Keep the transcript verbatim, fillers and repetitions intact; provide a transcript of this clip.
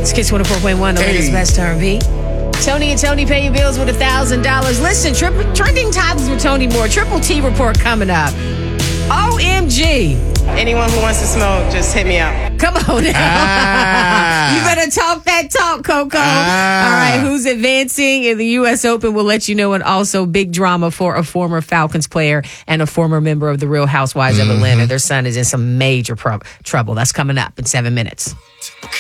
It's Kiss one oh four point one, the latest Hey. best R and B. Tony and Tony pay your bills with one thousand dollars. Listen, triple, trending topics with Tony Moore. Triple T report coming up. O M G. Anyone who wants to smoke, just hit me up. Come on now. Ah. You better talk that talk, Coco. Ah. All right, who's advancing in the U S Open? We'll let you know. And also big drama for a former Falcons player and a former member of the Real Housewives Mm-hmm. of Atlanta. Their son is in some major pro- trouble. That's coming up in seven minutes.